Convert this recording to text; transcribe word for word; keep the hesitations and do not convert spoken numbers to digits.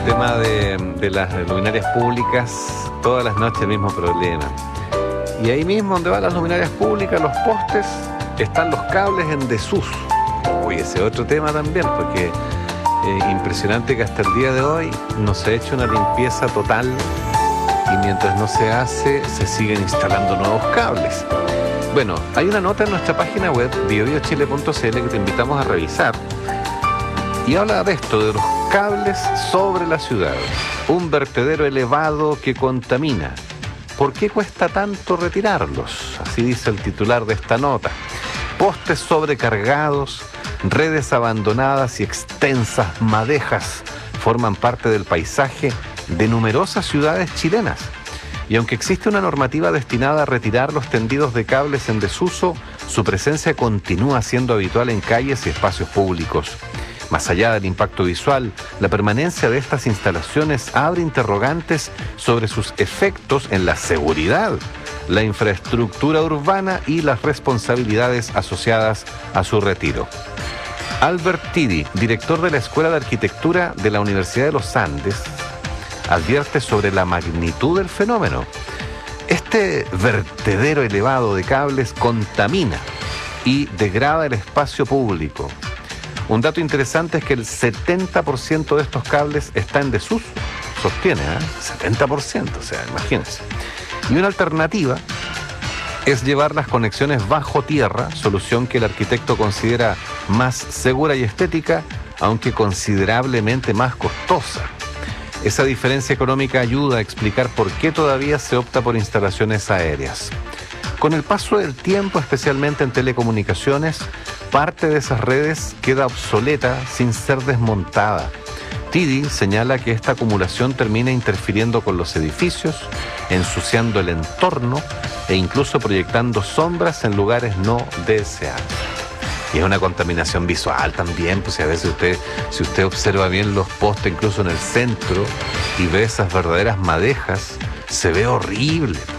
tema de, de las luminarias públicas, todas las noches el mismo problema. Y ahí mismo donde van las luminarias públicas, los postes, están los cables en desuso. Uy, ese otro tema también, porque eh, impresionante que hasta el día de hoy no se ha hecho una limpieza total y mientras no se hace, se siguen instalando nuevos cables. Bueno, hay una nota en nuestra página web, bio bio chile punto c l, que te invitamos a revisar. Y habla de esto, de los cables sobre las ciudades. Un vertedero elevado que contamina. ¿Por qué cuesta tanto retirarlos? Así dice el titular de esta nota. Postes sobrecargados, redes abandonadas y extensas madejas forman parte del paisaje de numerosas ciudades chilenas. Y aunque existe una normativa destinada a retirar los tendidos de cables en desuso, su presencia continúa siendo habitual en calles y espacios públicos. Más allá del impacto visual, la permanencia de estas instalaciones abre interrogantes sobre sus efectos en la seguridad, la infraestructura urbana y las responsabilidades asociadas a su retiro. Albert Tidi, director de la Escuela de Arquitectura de la Universidad de los Andes, advierte sobre la magnitud del fenómeno. Este vertedero elevado de cables contamina y degrada el espacio público. Un dato interesante es que el setenta por ciento de estos cables está en desuso. Sostiene, ¿eh? setenta por ciento, o sea, imagínense. Y una alternativa es llevar las conexiones bajo tierra, solución que el arquitecto considera más segura y estética, aunque considerablemente más costosa. Esa diferencia económica ayuda a explicar por qué todavía se opta por instalaciones aéreas. Con el paso del tiempo, especialmente en telecomunicaciones, parte de esas redes queda obsoleta sin ser desmontada. Tidi señala que esta acumulación termina interfiriendo con los edificios, ensuciando el entorno e incluso proyectando sombras en lugares no deseados. Y es una contaminación visual también, pues si a veces usted, si usted observa bien los postes, incluso en el centro, y ve esas verdaderas madejas, se ve horrible.